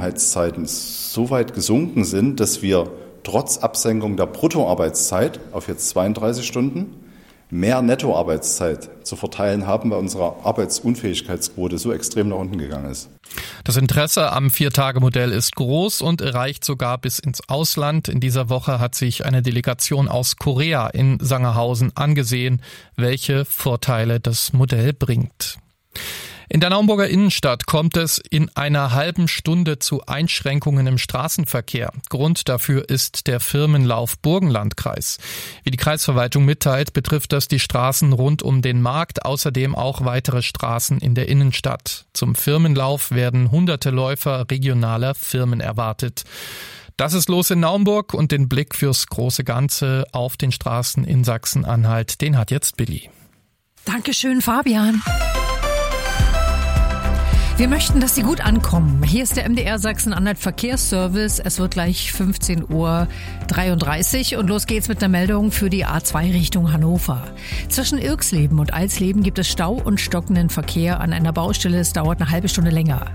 Minimumheitszeiten so weit gesunken sind, dass wir trotz Absenkung der Bruttoarbeitszeit auf jetzt 32 Stunden mehr Nettoarbeitszeit zu verteilen haben, weil unsere Arbeitsunfähigkeitsquote so extrem nach unten gegangen ist. Das Interesse am 4-Tage-Modell ist groß und reicht sogar bis ins Ausland. In dieser Woche hat sich eine Delegation aus Korea in Sangerhausen angesehen, welche Vorteile das Modell bringt. In der Naumburger Innenstadt kommt es in einer halben Stunde zu Einschränkungen im Straßenverkehr. Grund dafür ist der Firmenlauf Burgenlandkreis. Wie die Kreisverwaltung mitteilt, betrifft das die Straßen rund um den Markt, außerdem auch weitere Straßen in der Innenstadt. Zum Firmenlauf werden hunderte Läufer regionaler Firmen erwartet. Das ist los in Naumburg und den Blick fürs große Ganze auf den Straßen in Sachsen-Anhalt, den hat jetzt Billy. Dankeschön, Fabian. Wir möchten, dass Sie gut ankommen. Hier ist der MDR Sachsen-Anhalt Verkehrsservice. Es wird gleich 15:33 Uhr und los geht's mit einer Meldung für die A2 Richtung Hannover. Zwischen Irxleben und Alsleben gibt es Stau und stockenden Verkehr an einer Baustelle. Es dauert eine halbe Stunde länger.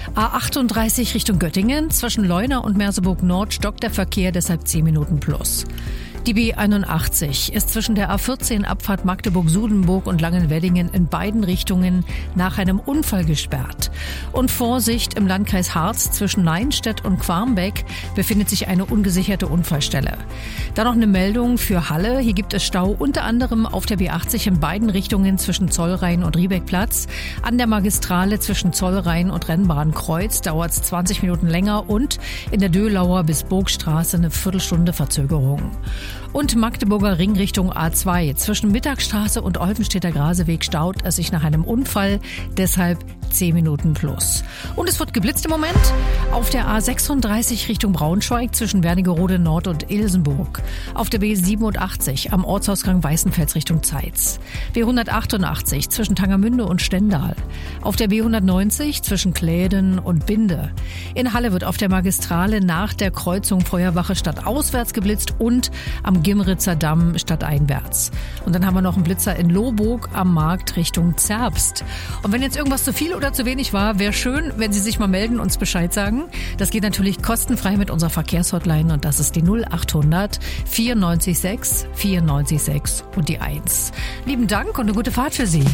A38 Richtung Göttingen. Zwischen Leuna und Merseburg Nord stockt der Verkehr, deshalb 10 Minuten plus. Die B81 ist zwischen der A14 Abfahrt Magdeburg-Sudenburg und Langenweddingen in beiden Richtungen nach einem Unfall gesperrt. Und Vorsicht, im Landkreis Harz zwischen Leinstedt und Quarmbeck befindet sich eine ungesicherte Unfallstelle. Dann noch eine Meldung für Halle. Hier gibt es Stau unter anderem auf der B80 in beiden Richtungen zwischen Zollrhein und Riebeckplatz. An der Magistrale zwischen Zollrhein und Rennbahnkreuz dauert es 20 Minuten länger und in der Dölauer bis Burgstraße eine Viertelstunde Verzögerung. Und Magdeburger Ring Richtung A2. Zwischen Mittagstraße und Olpenstädter Graseweg staut es sich nach einem Unfall, deshalb 10 Minuten plus. Und es wird geblitzt im Moment auf der A36 Richtung Braunschweig zwischen Wernigerode Nord und Ilsenburg. Auf der B87 am Ortsausgang Weißenfels Richtung Zeitz. B188 zwischen Tangermünde und Stendal. Auf der B190 zwischen Kläden und Binde. In Halle wird auf der Magistrale nach der Kreuzung Feuerwache stadtauswärts geblitzt und am Gimritzer Damm stadteinwärts. Und dann haben wir noch einen Blitzer in Lohburg am Markt Richtung Zerbst. Und wenn jetzt irgendwas zu viel oder zu wenig war, wäre schön, wenn Sie sich mal melden und uns Bescheid sagen. Das geht natürlich kostenfrei mit unserer Verkehrshotline und das ist die 0800 94 6 94 6 und die 1. Lieben Dank und eine gute Fahrt für Sie.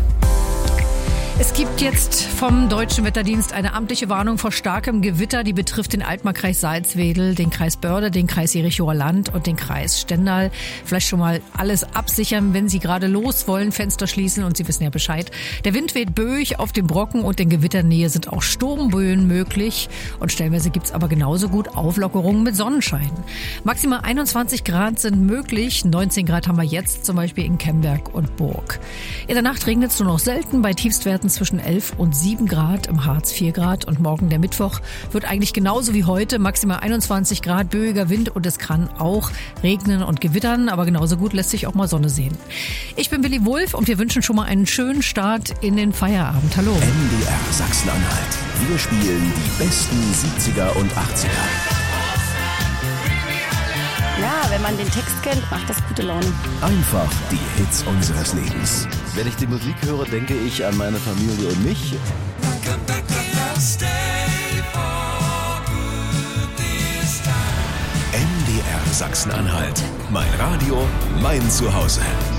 Es gibt jetzt vom Deutschen Wetterdienst eine amtliche Warnung vor starkem Gewitter. Die betrifft den Altmarkkreis Salzwedel, den Kreis Börde, den Kreis Jerichower Land und den Kreis Stendal. Vielleicht schon mal alles absichern, wenn Sie gerade los wollen, Fenster schließen und Sie wissen ja Bescheid. Der Wind weht böig auf dem Brocken und in Gewitternähe sind auch Sturmböen möglich. Und stellenweise gibt's aber genauso gut Auflockerungen mit Sonnenschein. Maximal 21 Grad sind möglich. 19 Grad haben wir jetzt zum Beispiel in Kemberg und Burg. In der Nacht regnet es nur noch selten bei Tiefstwerten zwischen 11 und 7 Grad, im Harz 4 Grad und morgen der Mittwoch wird eigentlich genauso wie heute, maximal 21 Grad, böiger Wind und es kann auch regnen und gewittern, aber genauso gut lässt sich auch mal Sonne sehen. Ich bin Willi Wulff und wir wünschen schon mal einen schönen Start in den Feierabend. Hallo. MDR Sachsen-Anhalt. Wir spielen die besten 70er und 80er. Ja, wenn man den Text kennt, macht das gute Laune. Einfach die Hits unseres Lebens. Wenn ich die Musik höre, denke ich an meine Familie und mich. MDR Sachsen-Anhalt. Mein Radio, mein Zuhause.